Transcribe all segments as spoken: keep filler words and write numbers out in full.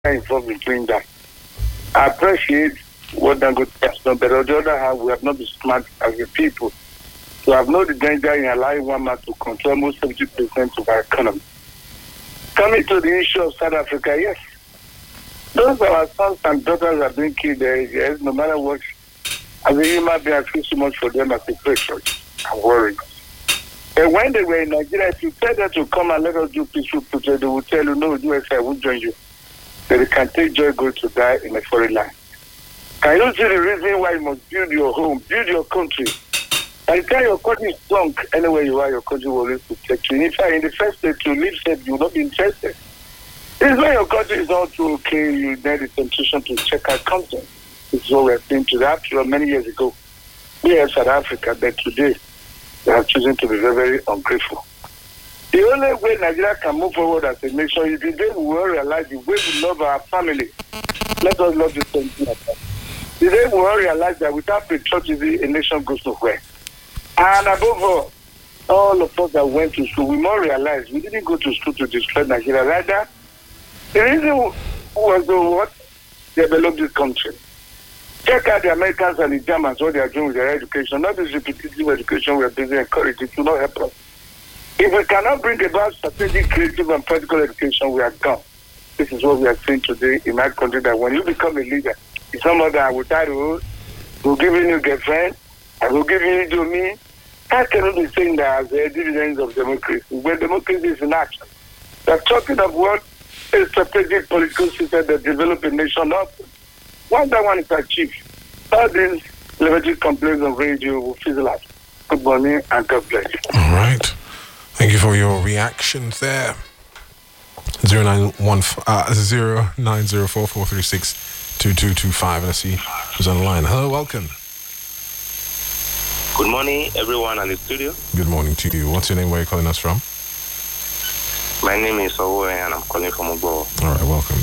involved in doing that. I appreciate what Dangote has done, but on the other hand, we have not been smart as a people. We have known the danger in allowing one man to control almost seventy percent of our economy. Coming to the issue of South Africa, yes. Those our sons and daughters are being killed there, yes, no matter what. As a human being, I feel so much for them as a patriot. I'm worried. And when they were in Nigeria, if you tell them to come and let us do peaceful protest, they will tell you, no, U S A will join you. That they can take joy going to die in a foreign land. Can you see the reason why you must build your home, build your country? And tell your country is strong, anywhere you are, your country will always protect you. In fact, in the first place, to live safe, you will not be interested. This is when your country is not too okay, you need the temptation to check out content. This is what we are seeing today. After many years ago, we are South Africa, but today, they have chosen to be very, very ungrateful. The only way Nigeria can move forward as a nation is the day we will realize the way we love our family. Let us love the same thing. The day we will realize that without patriotism, a nation goes nowhere. And above all, all of us that went to school, we must realize we didn't go to school to destroy Nigeria. Rather, the reason was the what developed this country. Check out the Americans and the Germans, what they are doing with their education. Not this repetitive education we are busy encouraging. It will not help us. If we cannot bring about strategic, creative, and practical education, we are gone. This is what we are seeing today in our country, that when you become a leader, it's someone that will tell you, will give you a girlfriend, I will give you to me. How can you be saying that as the dividends of democracy? When democracy is in action. They're talking of what a strategic political system that develop a nation up. Once that one is achieved, all these limited complaints on radio will fizzle out. Good morning and God bless you. All right. Thank you for your reactions there. Zero nine one uh zero nine zero four four three six two two two five. Let's see who's on the line. Hello, welcome. Good morning, everyone in the studio. Good morning to you. What's your name? Where are you calling us from? My name is Owe and I'm calling from Ugbo. All right, welcome.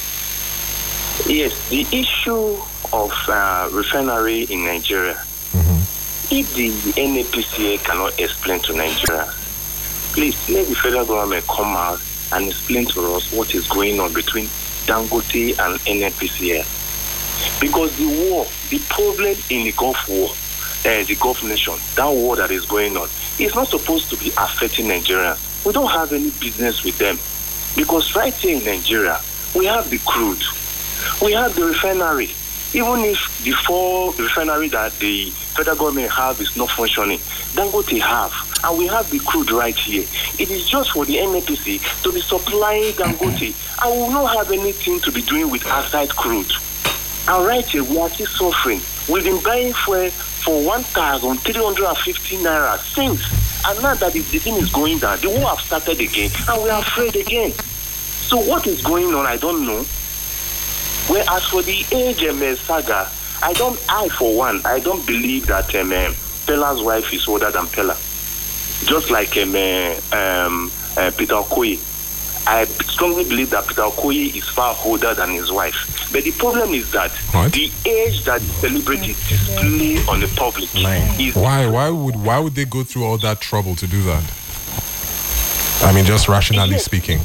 Yes, the issue of uh, refinery in Nigeria. Mm-hmm. If the N A P C A cannot explain to Nigeria, please let the federal government come out and explain to us what is going on between Dangote and N A P C A. Because the war, the problem in the Gulf War, uh, the Gulf nation, that war that is going on, is not supposed to be affecting Nigerians. We don't have any business with them. Because right here in Nigeria, we have the crude, we have the refinery. Even if the four refinery that the federal government have is not functioning, Dangote have, and we have the crude right here. It is just for the N N P C to be supplying Dangote, and we will not have anything to be doing with outside crude. And right here, we are still suffering. We've been buying fuel for one thousand three hundred fifty naira since, and now that the, the thing is going down, the war have started again, and we are afraid again. So what is going on, I don't know. Well, as for the age um, saga, I don't, I for one, I don't believe that um, uh, Pella's wife is older than Pella. Just like um, uh, um, uh, Peter Okoye. I strongly believe that Peter Okoye is far older than his wife. But the problem is that what? The age that celebrities display on the public is... Why? Why would, why would they go through all that trouble to do that? I mean, just rationally yes. speaking.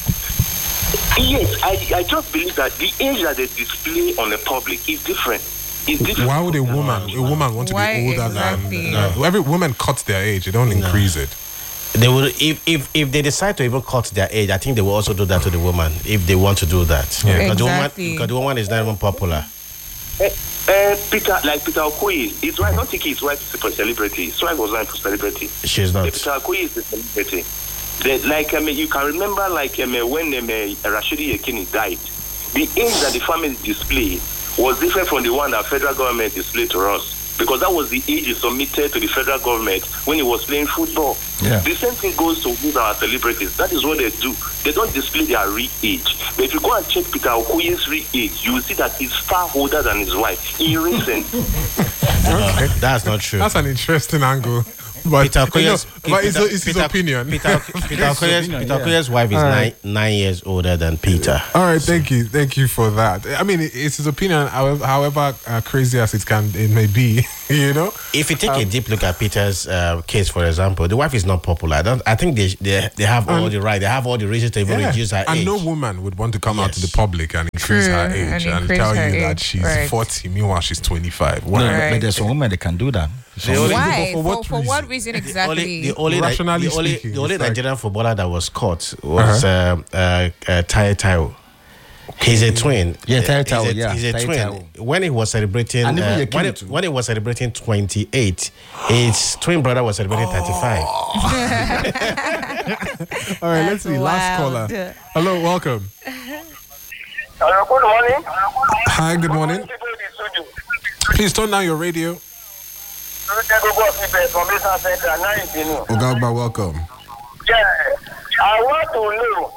Yes, I, I just believe that the age that they display on the public is different. It's different. Why would a woman a woman want to Why be older exactly? than uh, every woman cuts their age, they don't no. increase it. They will if, if if they decide to even cut their age, I think they will also do that to the woman if they want to do that. Yeah. Because, exactly. the woman, because the woman is not even popular. Uh, uh, Peter, like Peter Okoye, his wife, I don't think his wife is a celebrity. His wife was not a celebrity. She's not. Uh, Peter Okoye is a celebrity. The, like, I mean, you can remember, like, um, when um, uh, Rashidi Yekini died, the age that the family displayed was different from the one that federal government displayed to us. Because that was the age he submitted to the federal government when he was playing football. Yeah. The same thing goes to with our celebrities. That is what they do. They don't display their real age. But if you go and check Peter Okoye's real age, you will see that he's far older than his wife in recent. Okay. That's not true. That's an interesting angle. But, Peter Okoye's, no, but it's, Peter, it's his Peter, opinion. Peter, Peter Okoye's, opinion, Peter yeah. Okoye's wife is All nine right. nine years older than Peter. All right, thank you, thank you for that. I mean, it's his opinion, however, however uh, crazy as it can, it may be. You know, If you take a deep look at Peter's uh, case, for example, the wife is not popular. I don't. I think they they, they have all the right. They have all the reasons to even yeah. reduce her and age. no woman would want to come out to the Yes. public and increase True, her and age and, increase tell her you that age, she's right. forty, meanwhile she's twenty-five. No, Why? no, Right. but there's some women that can do that. The only- Why? for For, what for what reason? reason The exactly? only, the only, Rationally the only, speaking, the only it's like- Nigerian footballer that was caught was uh, uh, uh, Tai Taiwo. He's a twin. Yeah, Tai He's Taiwo, a- yeah, He's a Tai twin. Taiwo. When he was celebrating, And even uh, Yekini when, he, too. when he was celebrating twenty-eight, his twin brother was celebrating thirty-five. All right, let's see. Last wild. caller. Hello, welcome. Hello, good morning. Hi, good morning. People in the studio. Please turn down your radio. Ogagba, welcome. Yeah, I want to know.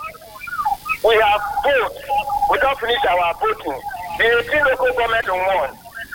We have voted. We don't finish our voting. The eighteen local government won.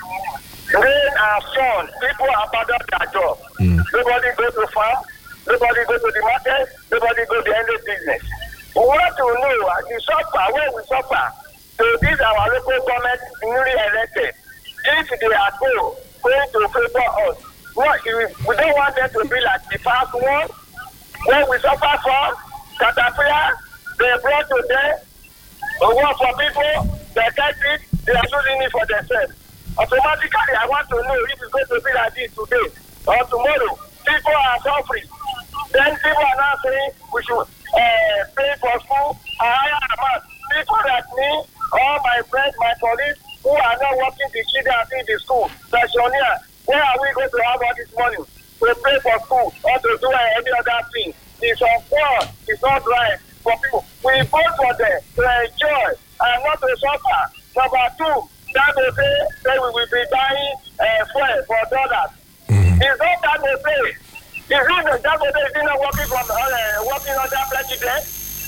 Rain and sun, people abandon their job. Nobody go to farm. Nobody go to the market. Nobody go to any business. We want to know uh, the suffer, where we suffer. So these are our local government newly elected. If they are go, going to favor us, what, if we don't want them to be like the past one, where we suffer from, Caterpillar, they brought to them, the work for people, they get it, they are using it for themselves. Automatically, I want to know if it's going to be like this today or tomorrow. People are suffering. Then people are now saying we should uh, pay for school a higher amount. People like me, all my friends, my colleagues, who are not working the children in the school, pensioner, where are we going to have all this money to pay for school or to do uh, any other thing? It's unfair. It's not right for people. We vote for them to enjoy and not to suffer. Number two, that they say that we will be buying uh, fuel for dollars. Mm-hmm. It's not that they say. Is it that they say is not working from uh, working under president?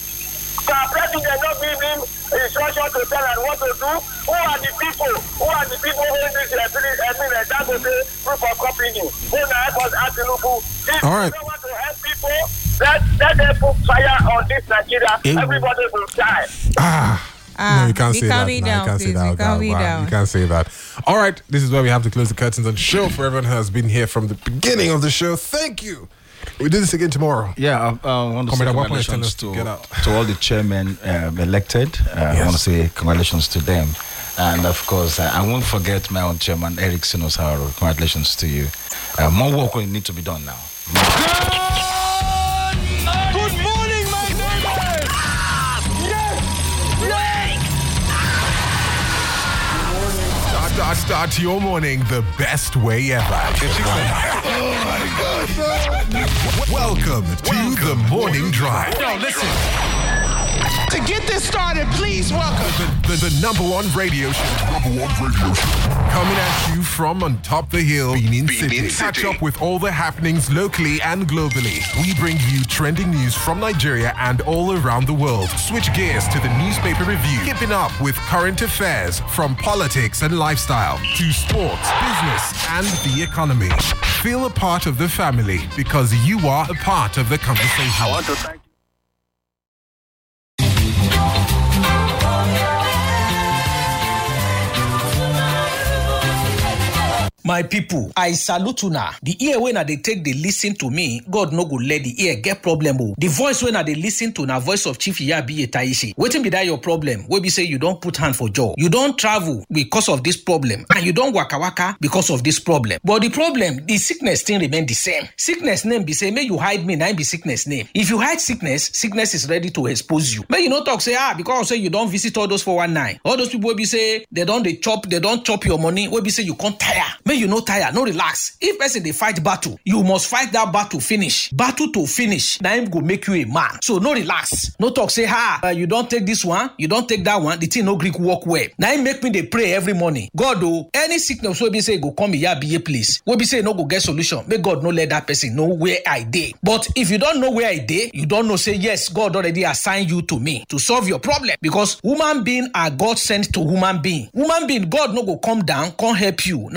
So our president not give him instruction to tell us what to do. Who are the people? Who are the people who in this uh, I mean, uh, that they say group of company? Who now help us at the local? If All right. we don't want to help people, let let them put fire on this Nigeria. Everybody will die. Ah. Ah, no, you can't you say calm that. me No, down, you can't say please. that. You calm Wow, me wow, down. You can't say that. All right, this is where we have to close the curtains on the show. For everyone who has been here from the beginning of the show, thank you. We do this again tomorrow. Yeah, I, I want to say Comrade Awapo is telling congratulations us to to, get out. to all the chairmen um, elected. Uh, I want to say congratulations to them. And of course, uh, I won't forget my own chairman, Eric Sinosaro. Congratulations to you. Uh, more work will need to be done now. Good morning, my neighbors! Start, start your morning the best way ever. Welcome to the Morning Drive. Yo, listen. To get this started, please welcome. The, the, the number one radio show. Number one radio show. Coming at you from on top the hill, Benin City. Catch up with all the happenings locally and globally. We bring you trending news from Nigeria and all around the world. Switch gears to the newspaper review. Keeping up with current affairs from politics and lifestyle to sports, business, and the economy. Feel a part of the family because you are a part of the conversation. I want to thank you. My people, I salute una. The ear when I they take the listen to me, God no go let the ear get problem. Oh. The voice when I they listen to na voice of Chief Iyabi Taishi. Waiting be that your problem? Where be say you don't put hand for jaw. You don't travel because of this problem, and you don't waka waka because of this problem. But the problem, the sickness still remain the same. Sickness name be say, may you hide me, now be sickness name. If you hide sickness, sickness is ready to expose you. May you not talk say ah because say you don't visit all those four one nine. All those people will be say they don't they chop, they don't chop your money. Will be say you can't tire. May you no tire, no relax. If person they fight battle, you must fight that battle finish. Battle to finish. Now him go make you a man. So no relax. No talk say ha. Uh, you don't take this one, you don't take that one. The thing no Greek work well. Now him make me they pray every morning. God oh, any sickness will be say go come here be a place. Will be say no go get solution. May God no let that person know where I dey. But if you don't know where I dey, you don't know say yes, God already assigned you to me to solve your problem. Because human being are God sent to human being. Human being, God no go come down, come help you. Now human being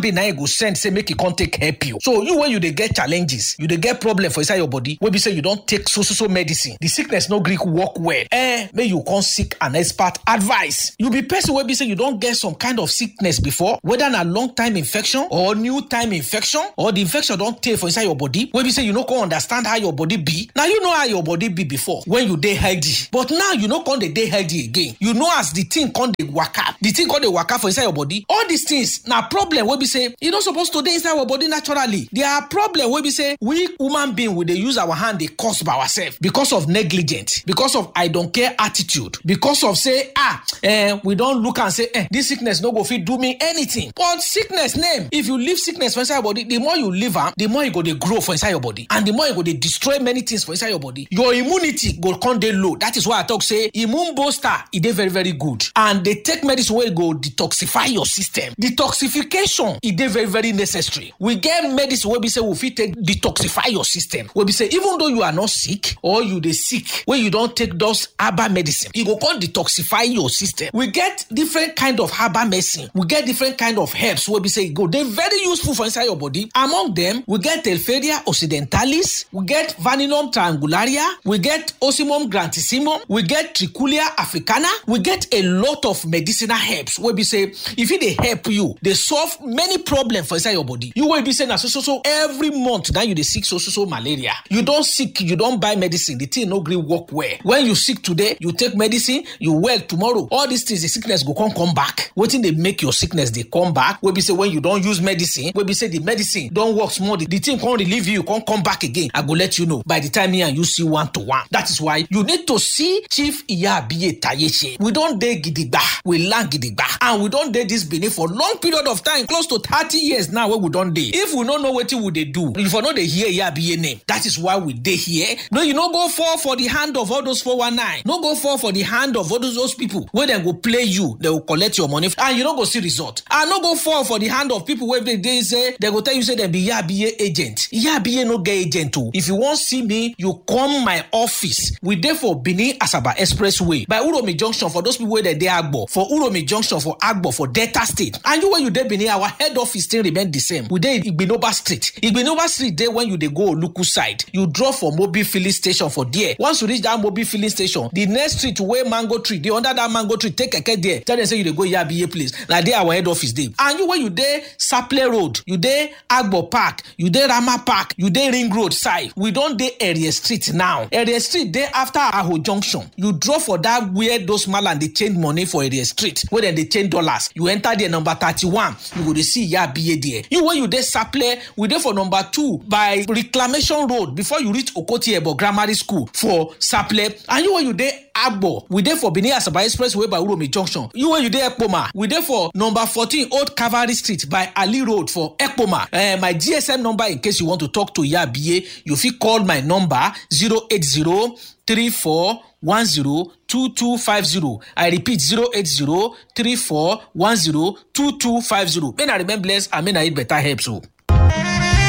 being now go send say make e come take help you. So you when you dey get challenges, you dey get problem for inside your body, wey be say you don't take so so so medicine, the sickness no gree work well. Eh, may you come seek an expert advice. You be person wey be say you don't get some kind of sickness before, whether na long time infection or new time infection, or the infection don't take for inside your body, wey be say you no come understand how your body be. Now you know how your body be before when you dey healthy, but now you no come dey dey healthy again. You know as the thing come dey waka, the thing come dey waka for inside your body. All these things na problem wey be say you no supposed to dey inside our body naturally. There are problem wey be say we human being we dey use our hand dey cause by ourselves because of negligence, because of I don't care attitude, because of say ah eh, we don't look and say eh, this sickness no go fit do me anything. But sickness name, if you leave sickness for inside your body, the more you leave am, the more you go dey grow for inside your body, and the more you go dey destroy many things for inside your body. Your immunity go come dey low. That is why I talk say immune booster e dey very very good, and they take medicine wey go detoxify your system. Detoxification e dey very very necessary. We get medicine wey be say we fit take detoxify your system. We be say even though you are not sick or you dey sick, when you don't take those herbal medicine, e go come detoxify your system. We get different kind of herbal medicine. We get different kind of herbs wey be say e go dey very useful for inside your body. Among them, we get Telferia occidentalis, we get Vaninum triangularia, we get Ocimum grantissimum, we get Trichulia africana. We get a lot of medicinal herbs wey be say if it dey help you, they solve many problems for inside your body. You will be saying na so so so every month now you dey sick so so so malaria. You don't sick, you don't buy medicine, the thing no gree work well. When you sick today, you take medicine, you well tomorrow. All these things, the sickness go come come back. Wetin dey make your sickness they come back? We be say when you don't use medicine, we be say the medicine don't work small, the, the thing can't relieve you, can't come back again. I go let you know by the time me and you see one to one. That is why you need to see Chief Iyabiye Tayeche. We don't dey gidigba, we land gidigba, and we don't dey this Benin for long period of time, close to thirty years now. Where we don't dey. If we don't know what we dey do, if we know they hear Iyabiye name, that is why we dey here. No, you no go fall for the hand of all those four one nine. No go fall for the hand of all those, those people where they go play you, they will collect your money, and you don't go see result. And no go fall for the hand of people where they, they say they go tell you say they be Iyabiye agent. Iyabiye no get agent too. If you want see me, you come my office. We dey for Benin Asaba Expressway by Uromi Junction for those people where they dey Agbo, for Uromi Junction for Agbo for Delta State. And you when you dey Benin, our head office still remain the same. We dey Igbinoba Street. Igbinoba Street there when you dey go Oluku side. You draw for Mobil filling station for there. Once you reach that Mobil filling station, the next street where mango tree, the under that mango tree, take a keke there. Tell them say you dey go Iyabiye place. Like there our head office there. And you when you dey Saple Road, you dey Agbo Park, you dey Rama Park, you dey Ring Road side. We don't dey Area Street now. Area Street there after Aho Junction. You draw for that where those malan they change money for Area Street. Where then they change dollars. You enter there number thirty-one. You go to see Iyabiye there. You when you dey Saple, we dey for number two by Reclamation Road before you reach Okoti Ebo Grammar School for Saple. And you when you dey Agbo, we dey for Benin Asaba Expressway by Uromi Junction. You when you dey Ekpoma, we dey for number fourteen Old Cavalry Street by Ali Road for Ekpoma. Uh, my G S M number in case you want to talk to Iyabiye, you fit call my number zero eight zero three four one zero two two five zero. I repeat zero eight zero three four one zero two two five zero. May I remain blessed and may I eat better help so.